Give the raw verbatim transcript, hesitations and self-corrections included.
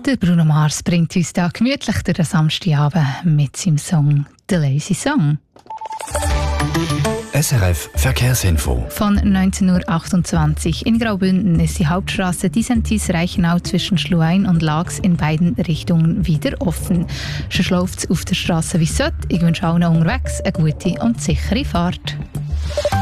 Der Bruno Mars bringt uns da gemütlich durch den Samstagabend mit seinem Song «The Lazy Song». S R F Verkehrsinfo. Von neunzehn Uhr achtundzwanzig in Graubünden ist die Hauptstraße Disentis-Reichenau zwischen Schluein und Laax in beiden Richtungen wieder offen. Schon läuft es auf der Straße wie sollte. Ich wünsche allen unterwegs eine gute und sichere Fahrt.